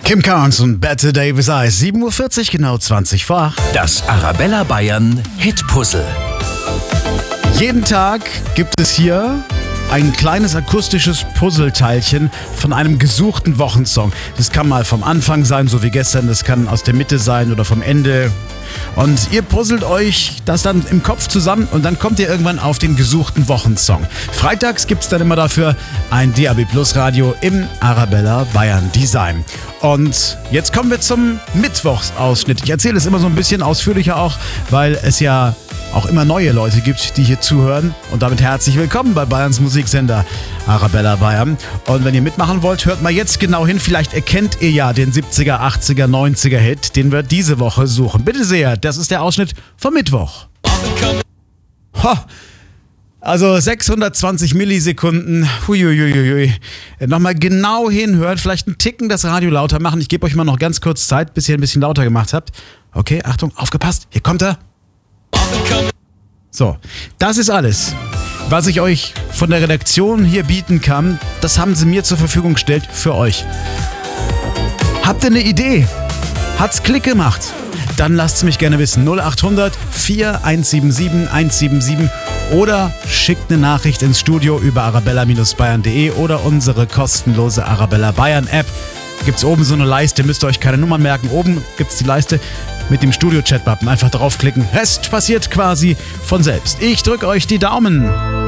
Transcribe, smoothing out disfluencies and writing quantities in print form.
Kim Carnes und Bette Davis Eyes. 7.40 Uhr, genau 20 vor 8. Das Arabella Bayern Hitpuzzle. Jeden Tag gibt es hier ein kleines akustisches Puzzleteilchen von einem gesuchten Wochensong. Das kann mal vom Anfang sein, so wie gestern, das kann aus der Mitte sein oder vom Ende. Und ihr puzzelt euch das dann im Kopf zusammen und dann kommt ihr irgendwann auf den gesuchten Wochensong. Freitags gibt es dann immer dafür ein DAB Plus Radio im Arabella Bayern Design. Und jetzt kommen wir zum Mittwochsausschnitt. Ich erzähle es immer so ein bisschen ausführlicher auch, weil es ja auch immer neue Leute gibt, die hier zuhören. Und damit herzlich willkommen bei Bayerns Musiksender Arabella Bayern. Und wenn ihr mitmachen wollt, hört mal jetzt genau hin. Vielleicht erkennt ihr ja den 70er, 80er, 90er Hit, den wir diese Woche suchen. Bitte sehr, das ist der Ausschnitt vom Mittwoch. Also 620 Millisekunden. Huiuiuiui. Nochmal genau hinhören, vielleicht einen Ticken das Radio lauter machen. Ich gebe euch mal noch ganz kurz Zeit, bis ihr ein bisschen lauter gemacht habt. Okay, Achtung, aufgepasst, hier kommt er. So, das ist alles, was ich euch von der Redaktion hier bieten kann. Das haben sie mir zur Verfügung gestellt für euch. Habt ihr eine Idee? Hat's Klick gemacht? Dann lasst es mich gerne wissen. 0800 4177 177 oder schickt eine Nachricht ins Studio über arabella-bayern.de oder unsere kostenlose Arabella Bayern App. Gibt's oben so eine Leiste, müsst ihr euch keine Nummern merken. Oben gibt's die Leiste mit dem Studio-Chat-Button. Einfach draufklicken. Rest passiert quasi von selbst. Ich drücke euch die Daumen.